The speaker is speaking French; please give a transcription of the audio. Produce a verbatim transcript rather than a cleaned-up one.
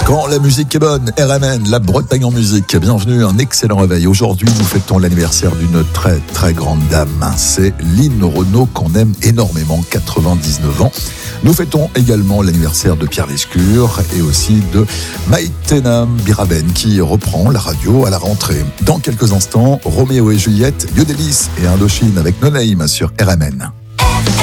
Quand la musique est bonne, R M N, la Bretagne en musique. Bienvenue, un excellent réveil. Aujourd'hui, nous fêtons l'anniversaire d'une très très grande dame. C'est Lynn Renaud qu'on aime énormément, quatre-vingt-dix-neuf ans. Nous fêtons également l'anniversaire de Pierre Lescure et aussi de Maïtenam Biraben qui reprend la radio à la rentrée. Dans quelques instants, Roméo et Juliette, Yodelis et Indochine avec No Name sur R M N.